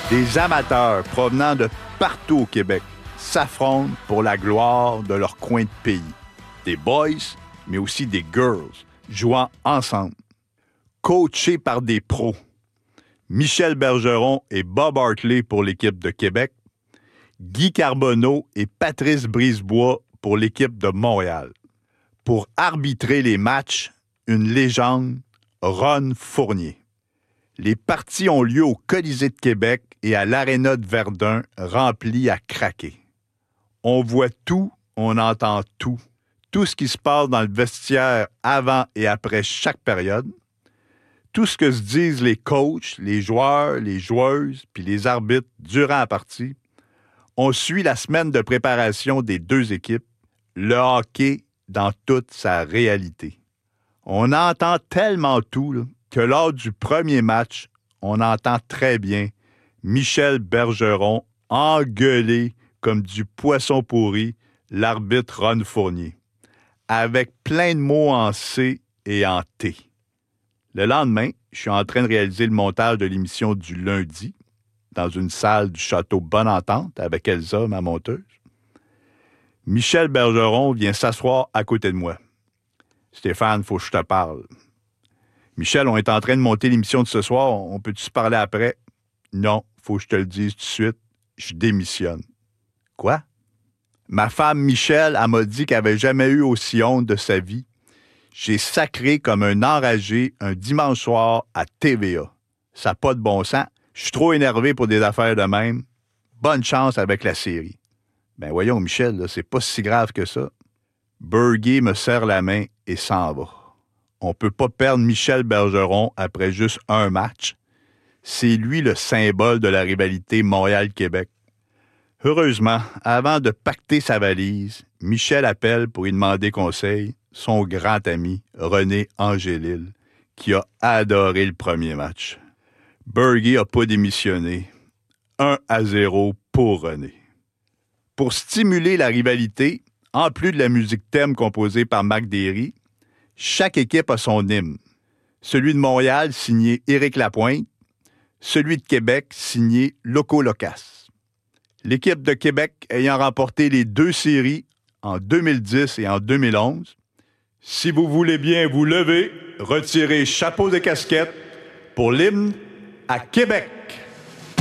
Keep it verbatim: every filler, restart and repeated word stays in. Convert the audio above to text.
Des amateurs provenant de partout au Québec s'affrontent pour la gloire de leur coin de pays. Des boys, mais aussi des girls, jouant ensemble. Coachés par des pros. Michel Bergeron et Bob Hartley pour l'équipe de Québec. Guy Carbonneau et Patrice Brisebois pour l'équipe de Montréal. Pour arbitrer les matchs, une légende, Ron Fournier. Les parties ont lieu au Colisée de Québec et à l'Aréna de Verdun, rempli à craquer. On voit tout, on entend tout. Tout ce qui se passe dans le vestiaire avant et après chaque période. Tout ce que se disent les coachs, les joueurs, les joueuses, puis les arbitres durant la partie. On suit la semaine de préparation des deux équipes, le hockey dans toute sa réalité. On entend tellement tout là, que lors du premier match, on entend très bien Michel Bergeron engueuler comme du poisson pourri l'arbitre Ron Fournier, avec plein de mots en C et en T. Le lendemain, je suis en train de réaliser le montage de l'émission du lundi dans une salle du château Bonne-Entente avec Elsa, ma monteuse. Michel Bergeron vient s'asseoir à côté de moi. « Stéphane, faut que je te parle. » « Michel, on est en train de monter l'émission de ce soir. On peut-tu se parler après? »« Non, faut que je te le dise tout de suite. Je démissionne. »« Quoi? » Ma femme Michel, elle m'a dit qu'elle n'avait jamais eu aussi honte de sa vie. J'ai sacré comme un enragé un dimanche soir à T V A. Ça n'a pas de bon sens. Je suis trop énervé pour des affaires de même. Bonne chance avec la série. Ben voyons, Michel, là, c'est pas si grave que ça. Berger me serre la main et s'en va. On peut pas perdre Michel Bergeron après juste un match. C'est lui le symbole de la rivalité Montréal-Québec. Heureusement, avant de pacter sa valise, Michel appelle pour y demander conseil son grand ami René Angélil, qui a adoré le premier match. Berger n'a pas démissionné. un à zéro pour René. Pour stimuler la rivalité, en plus de la musique thème composée par Marc Derry, chaque équipe a son hymne. Celui de Montréal, signé Éric Lapointe. Celui de Québec, signé Loco Locas. L'équipe de Québec ayant remporté les deux séries en deux mille dix et en deux mille onze. Si vous voulez bien vous lever, retirez chapeau et casquette pour l'hymne à Québec.